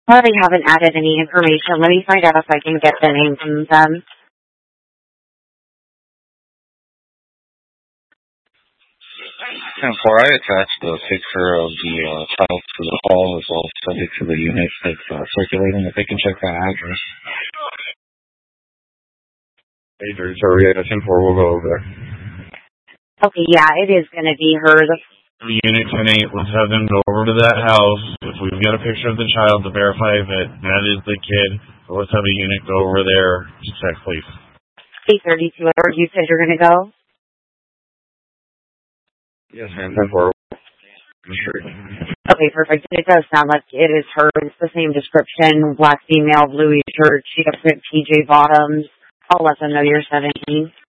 Well, they haven't added any information. Let me find out if I can get the name from them. 10-4, I attached the picture of the child to the call as well, subject to the unit that's circulating. If they can check that address. Hey, Drew, sorry, 10-4, we'll go over there. Okay, yeah, it is going to be her. Unit 10-8, let's have them go over to that house. If we've got a picture of the child to verify that that is the kid, let's have a unit go over there to check, please. 832, you said you're going to go? Yes, ma'am, 10-4. Sure. Okay, perfect. It does sound like it is her. It's the same description. Black female, bluey shirt, she has PJ bottoms. I'll let them know you're 17.